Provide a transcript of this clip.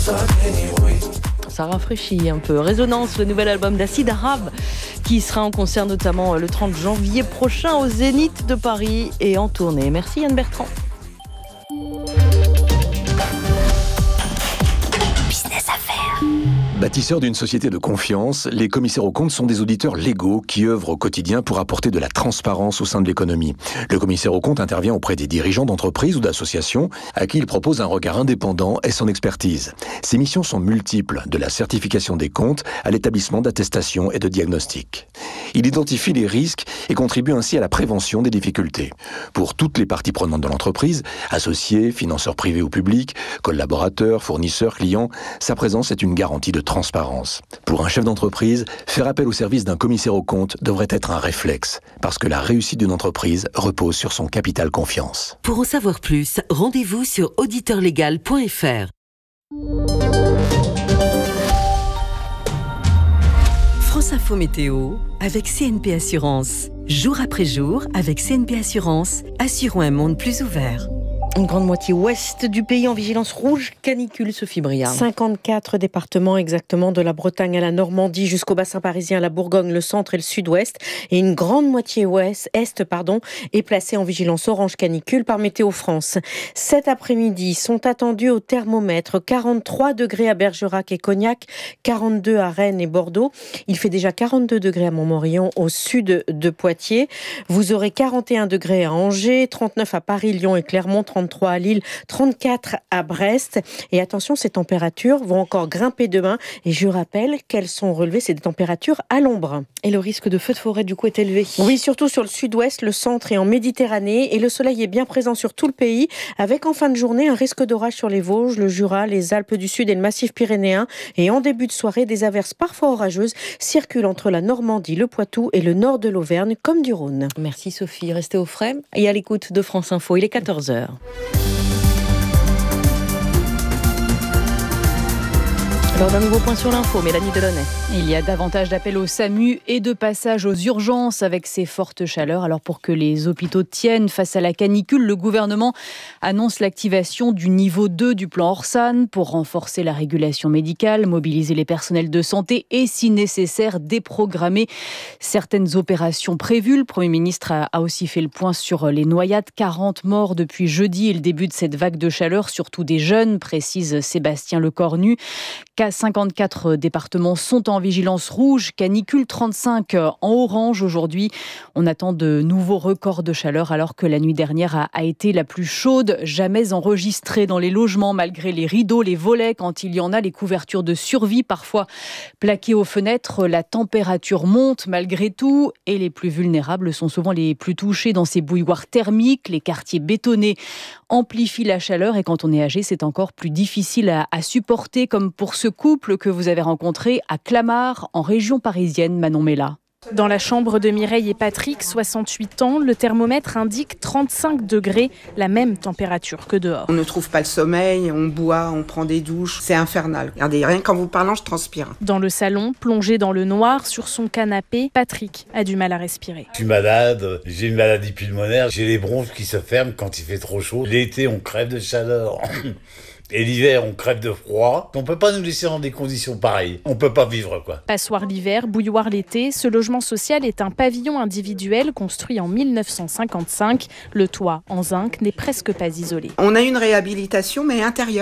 Ça rafraîchit un peu. Résonance, le nouvel album d'Acide Arabe, qui sera en concert notamment le 30 janvier prochain au Zénith de Paris et en tournée. Merci Yann Bertrand. Business Affaires. Bâtisseurs d'une société de confiance, les commissaires aux comptes sont des auditeurs légaux qui œuvrent au quotidien pour apporter de la transparence au sein de l'économie. Le commissaire aux comptes intervient auprès des dirigeants d'entreprises ou d'associations à qui il propose un regard indépendant et son expertise. Ses missions sont multiples, de la certification des comptes à l'établissement d'attestation et de diagnostic. Il identifie les risques et contribue ainsi à la prévention des difficultés. Pour toutes les parties prenantes de l'entreprise, associés, financeurs privés ou publics, collaborateurs, fournisseurs, clients, sa présence est une garantie de transparence. Pour un chef d'entreprise, faire appel au service d'un commissaire aux comptes devrait être un réflexe, parce que la réussite d'une entreprise repose sur son capital confiance. Pour en savoir plus, rendez-vous sur auditeurlegal.fr. France Info Météo avec CNP Assurance. Jour après jour, avec CNP Assurance, assurons un monde plus ouvert. Une grande moitié ouest du pays en vigilance rouge canicule, Sophie Briard. 54 départements exactement, de la Bretagne à la Normandie jusqu'au bassin parisien, la Bourgogne, le centre et le sud-ouest. Et une grande moitié est placée en vigilance orange canicule par Météo France. Cet après-midi sont attendus au thermomètre 43 degrés à Bergerac et Cognac, 42 à Rennes et Bordeaux. Il fait déjà 42 degrés à Montmorillon au sud de Poitiers. Vous aurez 41 degrés à Angers, 39 à Paris, Lyon et Clermont, 33 à Lille, 34 à Brest. Et attention, ces températures vont encore grimper demain. Et je rappelle qu'elles sont relevées, c'est des températures à l'ombre. Et le risque de feu de forêt, du coup, est élevé. Oui, surtout sur le sud-ouest, le centre et en Méditerranée. Et le soleil est bien présent sur tout le pays, avec en fin de journée un risque d'orage sur les Vosges, le Jura, les Alpes du Sud et le massif pyrénéen. Et en début de soirée, des averses parfois orageuses circulent entre la Normandie, le Poitou et le nord de l'Auvergne, comme du Rhône. Merci Sophie. Restez au frais et à l'écoute de France Info. Il est 14h. Alors d'un nouveau point sur l'info, Mélanie Delaunay. Il y a davantage d'appels au SAMU et de passages aux urgences avec ces fortes chaleurs. Alors pour que les hôpitaux tiennent face à la canicule, le gouvernement annonce l'activation du niveau 2 du plan Orsan pour renforcer la régulation médicale, mobiliser les personnels de santé et, si nécessaire, déprogrammer certaines opérations prévues. Le Premier ministre a aussi fait le point sur les noyades. 40 morts depuis jeudi et le début de cette vague de chaleur, surtout des jeunes, précise Sébastien Lecornu. 54 départements sont en vigilance rouge, canicule, 35 en orange aujourd'hui. On attend de nouveaux records de chaleur alors que la nuit dernière a été la plus chaude jamais enregistrée dans les logements, malgré les rideaux, les volets, quand il y en a, les couvertures de survie parfois plaquées aux fenêtres. La température monte malgré tout et les plus vulnérables sont souvent les plus touchés dans ces bouilloires thermiques. Les quartiers bétonnés amplifient la chaleur et quand on est âgé, c'est encore plus difficile à supporter, comme pour ce couple que vous avez rencontré à Clamart, en région parisienne, Manon Mella. Dans la chambre de Mireille et Patrick, 68 ans, le thermomètre indique 35 degrés, la même température que dehors. On ne trouve pas le sommeil, on boit, on prend des douches, c'est infernal. Regardez, rien qu'en vous parlant, je transpire. Dans le salon, plongé dans le noir, sur son canapé, Patrick a du mal à respirer. Je suis malade, j'ai une maladie pulmonaire, j'ai les bronches qui se ferment quand il fait trop chaud. L'été, on crève de chaleur. Et l'hiver, on crève de froid. On peut pas nous laisser dans des conditions pareilles. On peut pas vivre, quoi. Passoire l'hiver, bouilloire l'été, ce logement social est un pavillon individuel construit en 1955. Le toit en zinc n'est presque pas isolé. On a une réhabilitation, mais intérieure.